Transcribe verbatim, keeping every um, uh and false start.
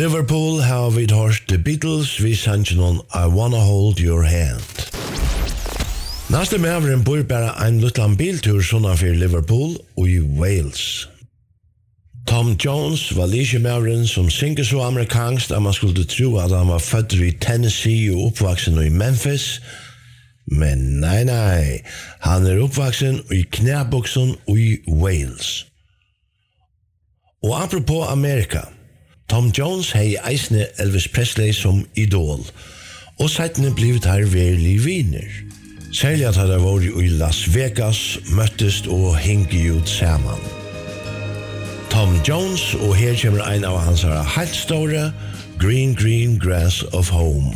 Liverpool har vi hørt The Beatles vi sannsyn on I Wanna Hold Your Hand. Næste mævren bor bare en luttan biltur sånn for Liverpool og i Wales. Tom Jones var like mævren som synger så amerikansk at man skulle tro at han var født i Tennessee og oppvaksen i Memphis. Men nei, nei, han er oppvaksen i knæbuksen i Wales. Og apropos Amerika, Tom Jones hei eisne Elvis Presley som idol, og seitene blivet her verlig viner. Særlig at han har vært i Las Vegas, møttest og hingi ut saman. Tom Jones, og her kommer en av hans helt store Green Green Grass of Home.